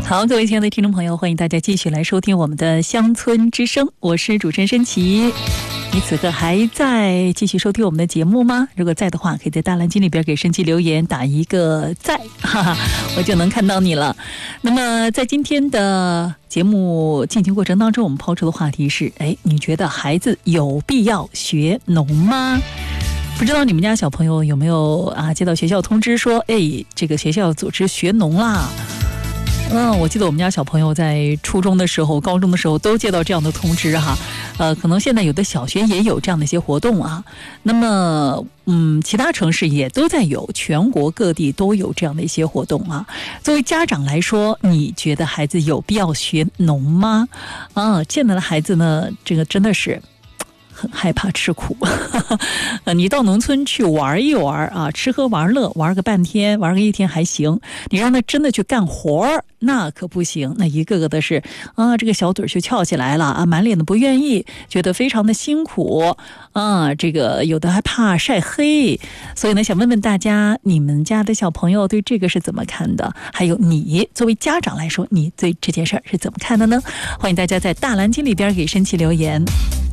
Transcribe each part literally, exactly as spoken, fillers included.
好，各位亲爱的听众朋友，欢迎大家继续来收听我们的乡村之声，我是主持人申琪。你此刻还在继续收听我们的节目吗？如果在的话，可以在大蓝鲸里边给申琪留言打一个在，哈哈，我就能看到你了。那么在今天的节目进行过程当中，我们抛出的话题是，哎，你觉得孩子有必要学农吗？不知道你们家小朋友有没有啊接到学校通知说，哎，这个学校组织学农啦。嗯，我记得我们家小朋友在初中的时候、高中的时候都接到这样的通知哈。呃，可能现在有的小学也有这样的一些活动啊。那么，嗯，其他城市也都在有，全国各地都有这样的一些活动啊。作为家长来说，你觉得孩子有必要学农吗？啊，现在的孩子呢，这个真的是很害怕吃苦。你到农村去玩一玩啊，吃喝玩乐，玩个半天，玩个一天还行。你让他真的去干活儿，那可不行。那一个个的是啊，这个小嘴就翘起来了啊，满脸的不愿意，觉得非常的辛苦啊。这个有的还怕晒黑，所以呢，想问问大家，你们家的小朋友对这个是怎么看的？还有你作为家长来说，你对这件事儿是怎么看的呢？欢迎大家在大蓝鲸里边给申琪留言。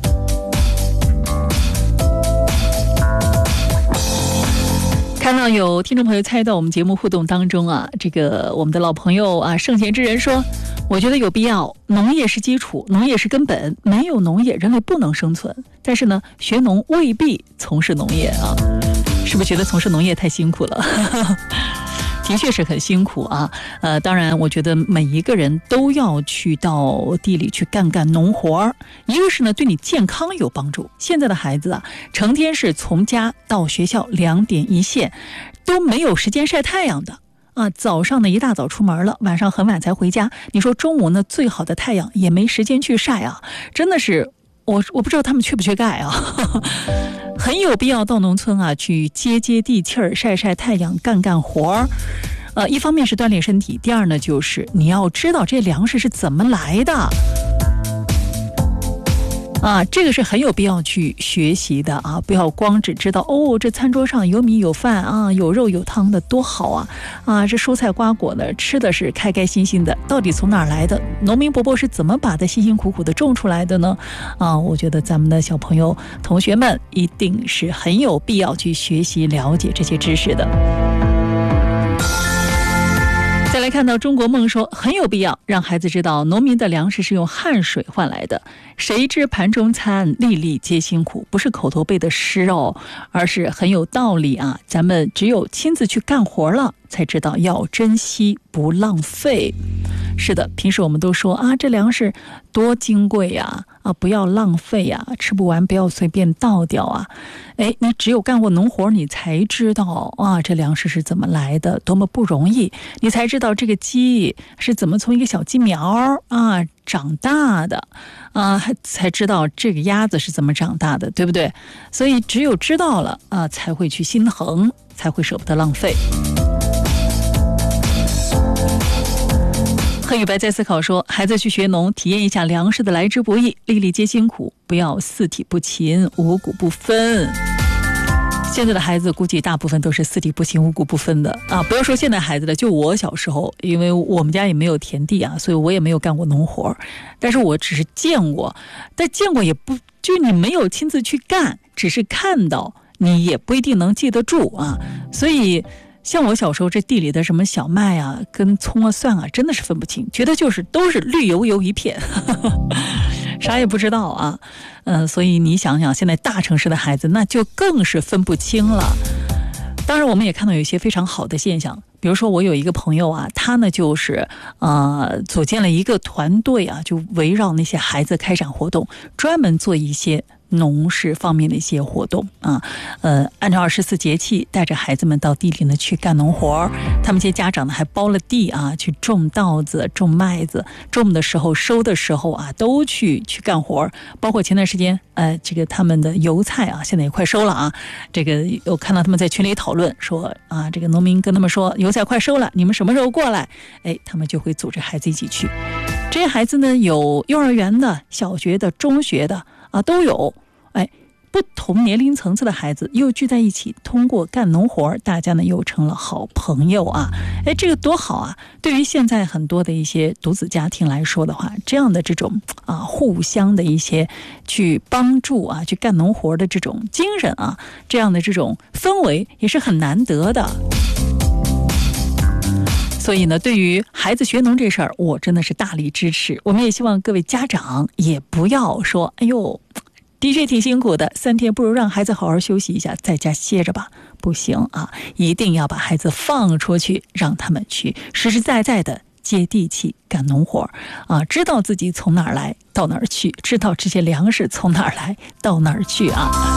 看到有听众朋友参与到我们节目互动当中啊，这个我们的老朋友啊，圣贤之人说，我觉得有必要，农业是基础，农业是根本，没有农业人类不能生存。但是呢，学农未必从事农业啊，是不是觉得从事农业太辛苦了？的确是很辛苦啊，呃，当然，我觉得每一个人都要去到地里去干干农活儿。一个是呢，对你健康有帮助。现在的孩子啊，成天是从家到学校两点一线，都没有时间晒太阳的啊。早上呢一大早出门了，晚上很晚才回家。你说中午呢最好的太阳也没时间去晒啊，真的是。我我不知道他们缺不缺钙啊，很有必要到农村啊去接接地气儿、晒晒太阳、干干活儿。呃，一方面是锻炼身体，第二呢就是你要知道这粮食是怎么来的。啊，这个是很有必要去学习的啊！不要光只知道哦，这餐桌上有米有饭啊，有肉有汤的多好啊！啊，这蔬菜瓜果的吃的是开开心心的，到底从哪儿来的？农民伯伯是怎么把它辛辛苦苦的种出来的呢？啊，我觉得咱们的小朋友、同学们一定是很有必要去学习了解这些知识的。再来看到中国梦说，很有必要让孩子知道农民的粮食是用汗水换来的，谁知盘中餐，粒粒皆辛苦，不是口头背的诗哦，而是很有道理啊。咱们只有亲自去干活了，才知道要珍惜不浪费。是的，平时我们都说啊，这粮食多金贵呀，啊，不要浪费呀，吃不完不要随便倒掉啊。哎，你只有干过农活，你才知道啊，这粮食是怎么来的，多么不容易。你才知道这个鸡是怎么从一个小鸡苗啊长大的啊，还才知道这个鸭子是怎么长大的，对不对？所以只有知道了啊，才会去心疼，才会舍不得浪费。贺宇白在思考说，孩子去学农，体验一下粮食的来之不易，粒粒皆辛苦，不要四体不勤，五谷不分。现在的孩子估计大部分都是四体不勤，五谷不分的啊！不要说现在孩子了，就我小时候，因为我们家也没有田地啊，所以我也没有干过农活，但是我只是见过，但见过也不，就你没有亲自去干，只是看到，你也不一定能记得住啊，所以。像我小时候这地里的什么小麦啊跟葱啊蒜啊真的是分不清，觉得就是都是绿油油一片啥也不知道啊。嗯、呃，所以你想想现在大城市的孩子那就更是分不清了。当然我们也看到有一些非常好的现象，比如说我有一个朋友啊，他呢就是呃组建了一个团队啊，就围绕那些孩子开展活动，专门做一些农事方面的一些活动啊，呃，按照二十四节气，带着孩子们到地里呢去干农活。他们这些家长呢还包了地啊，去种稻子、种麦子，种的时候、收的时候啊，都去去干活。包括前段时间，呃，这个他们的油菜啊，现在也快收了啊。这个有看到他们在群里讨论说啊，这个农民跟他们说，油菜快收了，你们什么时候过来？哎，他们就会组织孩子一起去。这些孩子呢，有幼儿园的、小学的、中学的。啊，都有，哎， 不同年龄层次的孩子又聚在一起，通过干农活，大家呢又成了好朋友啊！哎，这个多好啊！对于现在很多的一些独子家庭来说的话，这样的这种啊互相的一些去帮助啊，去干农活的这种精神啊，这样的这种氛围也是很难得的。所以呢，对于孩子学农这事儿，我真的是大力支持。我们也希望各位家长也不要说，哎呦，的确挺辛苦的，三天不如让孩子好好休息一下，在家歇着吧。不行啊，一定要把孩子放出去，让他们去实实在在的接地气干农活啊，知道自己从哪儿来到哪儿去，知道这些粮食从哪儿来到哪儿去啊。